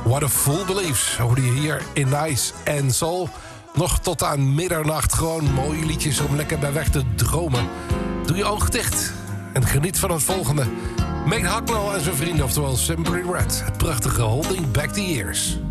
What a Fool Believes hoorde je hier in Nice and Soul. Nog tot aan middernacht gewoon mooie liedjes om lekker bij weg te dromen. Doe je ogen dicht en geniet van het volgende. Mate Hucknall en zijn vrienden, oftewel Simply Red. Het prachtige Holding Back the Years.